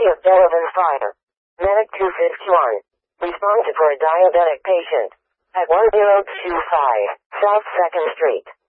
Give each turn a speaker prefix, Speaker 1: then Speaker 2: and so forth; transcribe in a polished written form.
Speaker 1: City of Delavan Fire. Medic 251. Responded for a diabetic patient. At 1025 South 2nd Street.